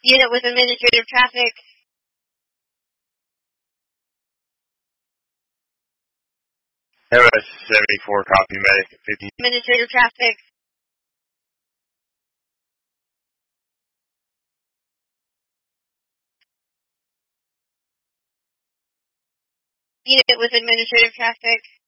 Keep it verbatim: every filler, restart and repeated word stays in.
Unit with administrative traffic. M S seventy-four, copy, medic fifty. Administrative traffic. Unit with administrative traffic.